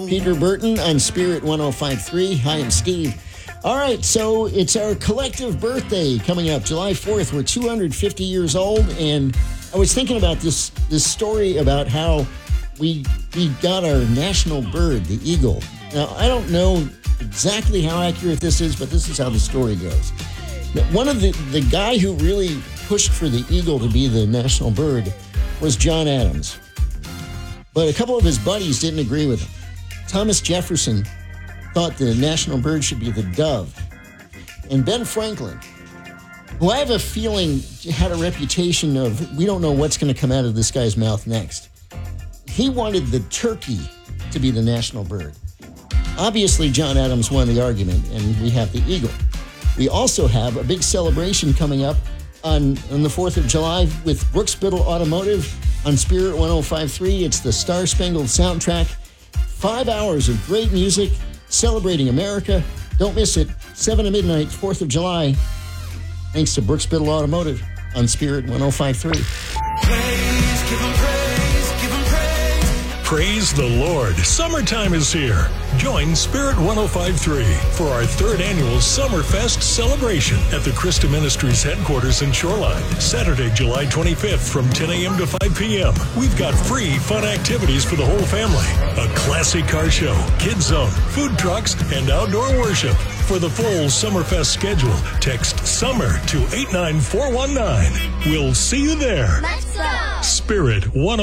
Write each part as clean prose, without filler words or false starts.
Peter Burton on Spirit 105.3. Hi, I'm Steve. All right, so it's our collective birthday coming up, July 4th. We're 250 years old, and I was thinking about this story about how we got our national bird, the eagle. Now, I don't know exactly how accurate this is, but this is how the story goes. Now, one of the guy who really pushed for the eagle to be the national bird was John Adams. But a couple of his buddies didn't agree with him. Thomas Jefferson thought the national bird should be the dove. And Ben Franklin, who I have a feeling had a reputation of, we don't know what's going to come out of this guy's mouth next. He wanted the turkey to be the national bird. Obviously, John Adams won the argument, and we have the eagle. We also have a big celebration coming up on the 4th of July with Brooks Biddle Automotive on Spirit 105.3. It's the Star Spangled Soundtrack. 5 hours of great music celebrating America. Don't miss it. 7 to midnight, 4th of July. Thanks to Brooks Biddle Automotive on Spirit 105.3. Praise, give 'em praise, give 'em praise. Praise the Lord. Summertime is here. Join Spirit 105.3 for our third annual Summerfest celebration at the Christa Ministries headquarters in Shoreline. Saturday, July 25th from 10 a.m. to 5 p.m. We've got free fun activities for the whole family. A classic car show, kids zone, food trucks, and outdoor worship. For the full Summerfest schedule, text SUMMER to 89419. We'll see you there. Let's go! Spirit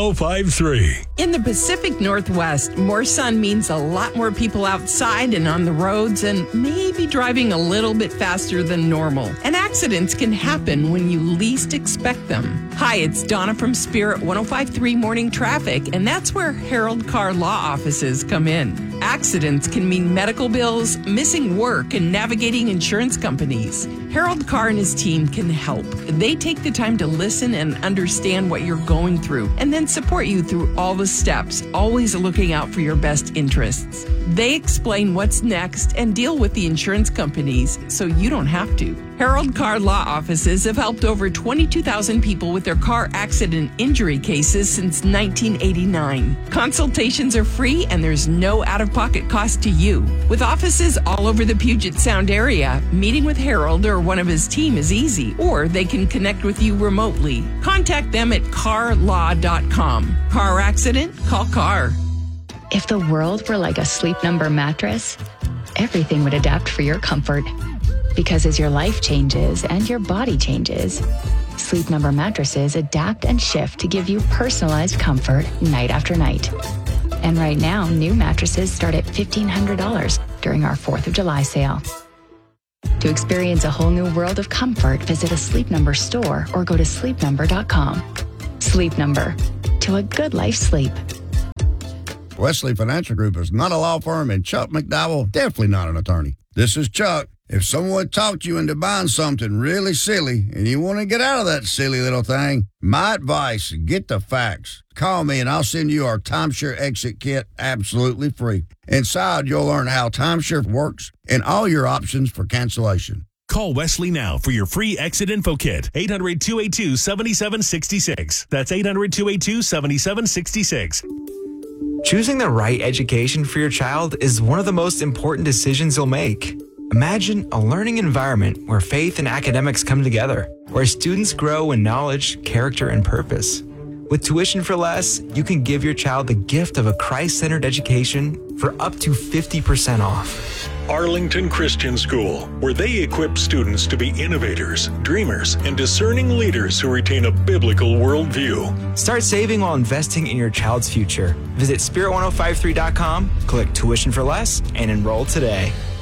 105.3. In the Pacific Northwest, more sun means a lot more people outside and on the roads and maybe driving a little bit faster than normal. And accidents can happen when you least expect them. Hi, it's Donna from Spirit 105.3 Morning Traffic, and that's where Harold Carr Law Offices come in. Accidents can mean medical bills, missing work, and navigating insurance companies. Harold Carr and his team can help. They take the time to listen and understand what you're going through, and then support you through all the steps, always looking out for your best interests. They explain what's next and deal with the insurance companies so you don't have to. Harold Carr Law Offices have helped over 22,000 people with their car accident injury cases since 1989. Consultations are free and there's no out-of-pocket cost to you. With offices all over the Puget Sound area, meeting with Harold or one of his team is easy, or they can connect with you remotely. Contact them at carlaw.com. Car accident? Call Carr. If the world were like a Sleep Number mattress, everything would adapt for your comfort. Because as your life changes and your body changes, Sleep Number mattresses adapt and shift to give you personalized comfort night after night. And right now, new mattresses start at $1,500 during our 4th of July sale. To experience a whole new world of comfort, visit a Sleep Number store or go to sleepnumber.com. Sleep Number. To a good life sleep. Wesley Financial Group is not a law firm, and Chuck McDowell definitely not an attorney. This is Chuck. If someone talked you into buying something really silly and you want to get out of that silly little thing, my advice, get the facts. Call me and I'll send you our timeshare exit kit absolutely free. Inside, you'll learn how timeshare works and all your options for cancellation. Call Wesley now for your free exit info kit. 800-282-7766. That's 800-282-7766. Choosing the right education for your child is one of the most important decisions you'll make. Imagine a learning environment where faith and academics come together, where students grow in knowledge, character, and purpose. With Tuition for Less, you can give your child the gift of a Christ-centered education for up to 50% off. Arlington Christian School, where they equip students to be innovators, dreamers, and discerning leaders who retain a biblical worldview. Start saving while investing in your child's future. Visit spirit1053.com, click Tuition for Less, and enroll today.